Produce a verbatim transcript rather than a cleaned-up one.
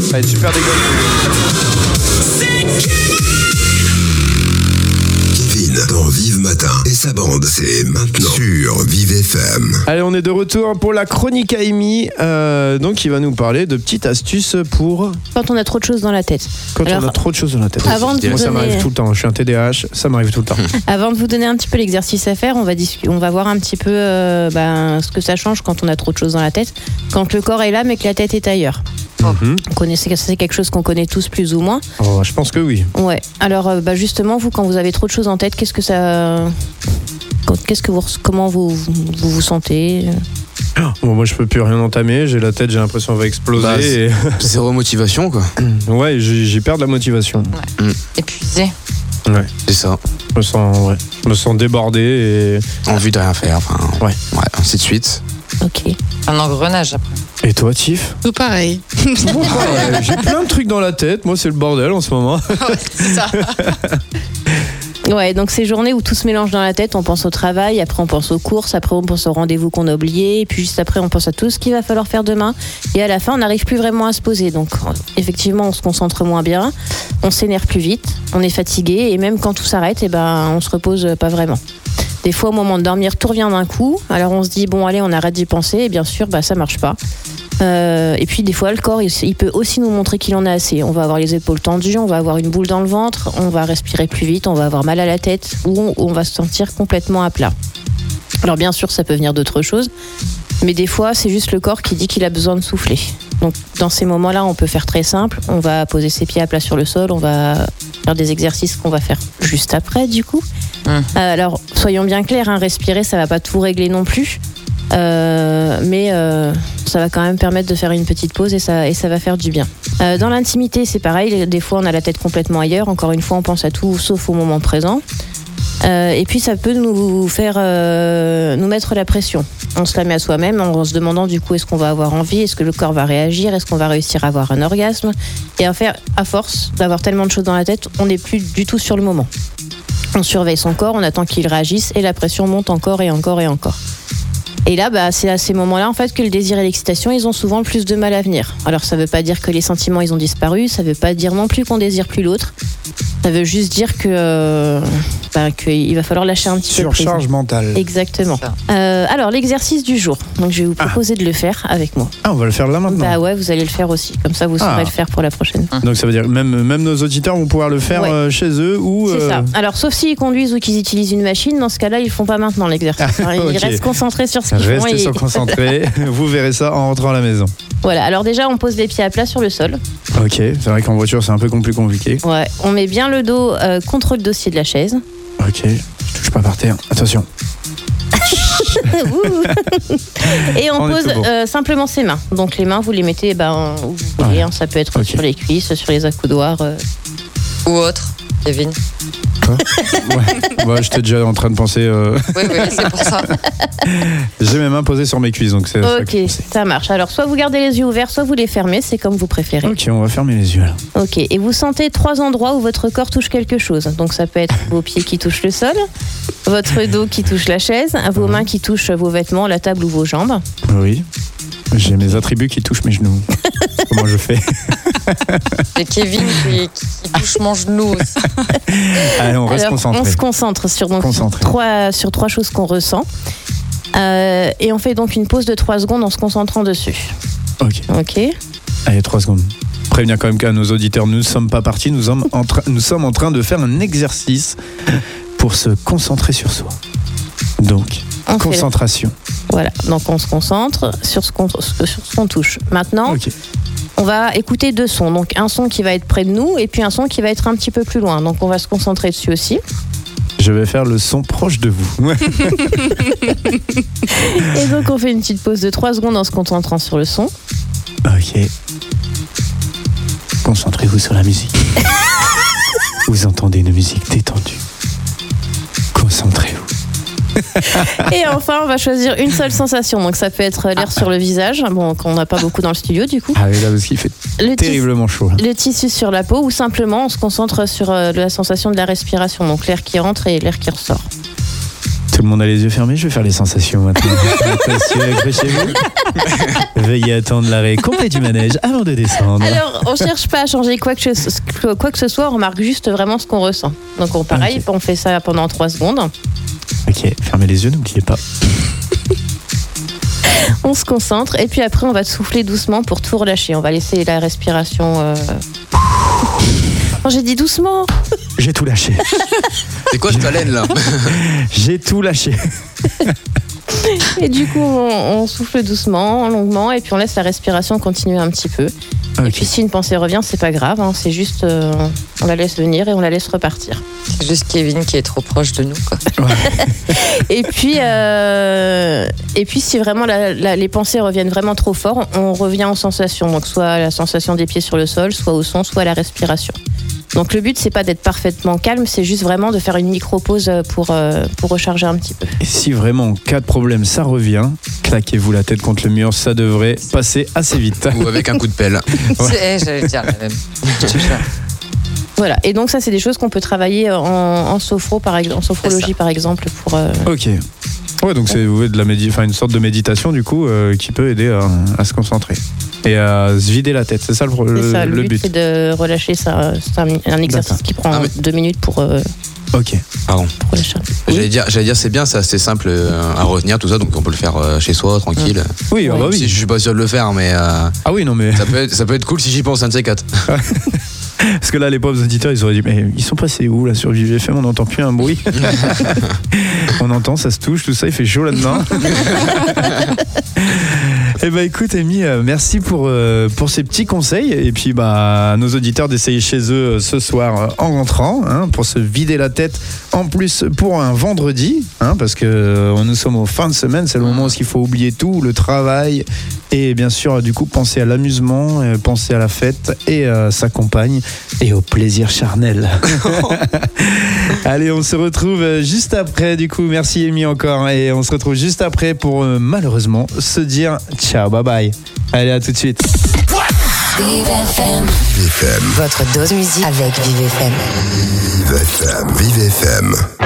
Ça va être super dégueulasse. Kevin dans Vive Matin et sa bande, c'est maintenant sur Vive F M. Allez, on est de retour pour la chronique Amy. Euh, donc, il va nous parler de petites astuces pour... Quand on a trop de choses dans la tête. Quand Alors, on a trop de choses dans la tête. avant de vous Moi, ça donner- m'arrive tout le temps. Je suis un T D A H, ça m'arrive tout le temps. Avant de vous donner un petit peu l'exercice à faire, on va, discu- on va voir un petit peu euh, ben, ce que ça change quand on a trop de choses dans la tête. Quand le corps est là, mais que la tête est ailleurs. Mhm. Vous connaissez, c'est quelque chose qu'on connaît tous plus ou moins. Oh, je pense que oui. Ouais. Alors, euh, bah, justement, vous, quand vous avez trop de choses en tête, qu'est-ce que ça... Qu'est-ce que vous... Comment vous vous, vous sentez? Bon, moi, je peux plus rien entamer. J'ai la tête, j'ai l'impression qu'elle va exploser. Bah, et... Zéro motivation, quoi. ouais, j'ai, j'ai perdu la motivation. Ouais. Épuisé. Ouais. C'est ça. Je me sens, ouais. Je me sens débordé et... Envie de rien faire. Enfin, Ouais. Ouais, ainsi de suite. Ok. Un engrenage après. Et toi, Tiff? Tout pareil. Bon, ouais, j'ai plein de trucs dans la tête. Moi, c'est le bordel en ce moment. Ouais, c'est ça. Ouais, donc ces journées où tout se mélange dans la tête, on pense au travail, après on pense aux courses, après on pense au rendez-vous qu'on a oublié, et puis juste après on pense à tout ce qu'il va falloir faire demain. Et à la fin, on n'arrive plus vraiment à se poser. Donc effectivement, on se concentre moins bien, on s'énerve plus vite, on est fatigué, et même quand tout s'arrête, eh ben, on se repose pas vraiment. Des fois, au moment de dormir, tout revient d'un coup. Alors on se dit, bon allez, on arrête d'y penser, et bien sûr, bah, ça marche pas. Euh, et puis des fois le corps il, il peut aussi nous montrer qu'il en a assez. On va avoir les épaules tendues, on va avoir une boule dans le ventre, on va respirer plus vite, on va avoir mal à la tête ou on, on va se sentir complètement à plat. Alors bien sûr ça peut venir d'autres choses, mais des fois c'est juste le corps qui dit qu'il a besoin de souffler. Donc dans ces moments-là on peut faire très simple, on va poser ses pieds à plat sur le sol, on va faire des exercices qu'on va faire juste après du coup. Mmh. Euh, alors soyons bien clairs, hein, respirer ça va pas tout régler non plus. Euh, mais euh, ça va quand même permettre de faire une petite pause et ça, et ça va faire du bien. Euh, dans l'intimité, c'est pareil. Des fois, on a la tête complètement ailleurs. Encore une fois, on pense à tout sauf au moment présent. Euh, et puis, ça peut nous faire euh, nous mettre la pression. On se la met à soi-même en se demandant du coup est-ce qu'on va avoir envie, est-ce que le corps va réagir, est-ce qu'on va réussir à avoir un orgasme. Et en faire, à force d'avoir tellement de choses dans la tête, on n'est plus du tout sur le moment. On surveille son corps, on attend qu'il réagisse et la pression monte encore et encore et encore. Et là, bah, c'est à ces moments-là en fait, que le désir et l'excitation, ils ont souvent le plus de mal à venir. Alors ça ne veut pas dire que les sentiments ils ont disparu, ça ne veut pas dire non plus qu'on désire plus l'autre. Ça veut juste dire que, euh, bah, qu'il va falloir lâcher un petit peu prise. Surcharge mentale. Exactement. Euh, alors l'exercice du jour. Donc je vais vous proposer ah. de le faire avec moi. Ah, on va le faire là maintenant. Bah ouais, vous allez le faire aussi. Comme ça, vous saurez ah. le faire pour la prochaine. Donc ça veut dire même même nos auditeurs vont pouvoir le faire ouais. euh, chez eux ou. C'est euh... ça. Alors sauf s'ils conduisent ou qu'ils utilisent une machine, dans ce cas-là, ils le font pas maintenant l'exercice. Ils okay. restent concentrés sur ce qu'ils Restez font. Restez et... concentrés. Vous verrez ça en rentrant à la maison. Voilà. Alors déjà, on pose les pieds à plat sur le sol. Ok. C'est vrai qu'en voiture, c'est un peu plus compliqué. Ouais. On met bien le dos euh, contre le dossier de la chaise. Ok. Je touche pas par terre. Attention. Et on, on pose euh, simplement ses mains. Donc les mains, vous les mettez ben, où vous voulez. Ouais. Hein, ça peut être okay. sur les cuisses, sur les accoudoirs. Euh... Ou autre, Kevin. Quoi ouais. ouais, j'étais déjà en train de penser. Euh... Oui, oui, c'est pour ça. J'ai mes mains posées sur mes cuisses, donc c'est. Ok, ça, ça marche. Alors, soit vous gardez les yeux ouverts, soit vous les fermez, c'est comme vous préférez. Ok, on va fermer les yeux là. Ok, et vous sentez trois endroits où votre corps touche quelque chose. Donc, ça peut être vos pieds qui touchent le sol, votre dos qui touche la chaise, vos mmh. mains qui touchent vos vêtements, la table ou vos jambes. Oui. J'ai mes attributs qui touchent mes genoux. Comment je fais? C'est Kevin qui, qui touche mon genou aussi. Allez, on reste Alors, concentré. On se concentre sur, donc, concentré. sur, trois, sur trois choses qu'on ressent. Euh, et on fait donc une pause de trois secondes en se concentrant dessus. Ok. Ok. Allez, trois secondes. Prévenir quand même qu'à nos auditeurs, nous ne sommes pas partis, nous sommes, en tra- nous sommes en train de faire un exercice pour se concentrer sur soi. Donc, on concentration. Voilà, donc on se concentre sur ce qu'on, sur ce qu'on touche. Maintenant, okay. on va écouter deux sons. Donc un son qui va être près de nous et puis un son qui va être un petit peu plus loin. Donc on va se concentrer dessus aussi. Je vais faire le son proche de vous. Et donc on fait une petite pause de trois secondes en se concentrant sur le son. Ok. Concentrez-vous sur la musique. Vous entendez une musique détendue. Concentrez-vous. Et enfin, on va choisir une seule sensation. Donc, ça peut être l'air sur le visage. Bon, qu'on n'a pas beaucoup dans le studio, du coup. Ah oui, là, parce qu'il fait le terriblement tis- chaud. Là. Le tissu sur la peau, ou simplement, on se concentre sur euh, la sensation de la respiration. Donc, l'air qui rentre et l'air qui ressort. Tout le monde a les yeux fermés, je vais faire les sensations maintenant. Attention, accrochez-vous. Veuillez attendre l'arrêt complet du manège avant de descendre. Alors, on cherche pas à changer quoi que, ce, quoi que ce soit, on remarque juste vraiment ce qu'on ressent. Donc, on, pareil, okay. on fait ça pendant trois secondes. Ok, fermez les yeux, n'oubliez pas. On se concentre et puis après, on va souffler doucement pour tout relâcher. On va laisser la respiration... Euh... Oh, j'ai dit doucement. J'ai tout lâché. C'est quoi cette haleine là? J'ai tout lâché. Et du coup, on, on souffle doucement, longuement, et puis on laisse la respiration continuer un petit peu. Okay. Et puis si une pensée revient, c'est pas grave, hein, c'est juste, euh, on la laisse venir et on la laisse repartir. C'est juste Kevin qui est trop proche de nous, quoi. Ouais. et puis, euh, et puis si vraiment la, la, les pensées reviennent vraiment trop fort, on, on revient aux sensations, donc soit à la sensation des pieds sur le sol, soit au son, soit à la respiration. Donc le but, c'est pas d'être parfaitement calme, c'est juste vraiment de faire une micro-pause pour, euh, pour recharger un petit peu. Et si vraiment, en cas de problème, ça revient, claquez-vous la tête contre le mur, ça devrait passer assez vite. Ou avec un coup de pelle. Ouais. C'est, j'allais dire la même. Voilà, et donc ça, c'est des choses qu'on peut travailler en, en sophro, par exemple, en sophrologie, par exemple. Pour, euh... Ok. Ouais, donc c'est de la médi- enfin, une sorte de méditation, du coup, euh, qui peut aider à, à se concentrer. Et à se vider la tête, c'est ça le, c'est ça, le, le but, but. C'est de relâcher ça. C'est un, un exercice D'accord. qui prend ah, mais... deux minutes pour. Euh, ok. Pardon. Pour relâcher. J'allais oui. dire, j'allais dire, c'est bien, c'est assez simple à retenir tout ça, donc on peut le faire chez soi, tranquille. Oui, ah bah oui. Si je suis pas sûr de le faire, mais. Euh, ah oui, non mais. Ça peut être, ça peut être cool si j'y pense un de ces quatre. Parce que là, les pauvres auditeurs, ils auraient dit, mais ils sont passés où là sur Vive F M? On n'entend plus un bruit. On entend, ça se touche, tout ça, il fait chaud là-dedans. Eh ben écoute Amy, euh, merci pour, euh, pour ces petits conseils et puis bah, à nos auditeurs d'essayer chez eux euh, ce soir euh, en rentrant hein, pour se vider la tête en plus pour un vendredi hein, parce que euh, nous sommes aux fins de semaine, c'est le moment où il faut oublier tout, le travail et bien sûr du coup penser à l'amusement, euh, penser à la fête et euh, sa compagne et au plaisir charnel. Allez, on se retrouve juste après du coup, merci Amy encore et on se retrouve juste après pour euh, malheureusement se dire ciao, bye bye. Allez, à tout de suite. Vive F M. Vive F M. Votre dose musique avec Vive F M. Vive F M. Vive F M.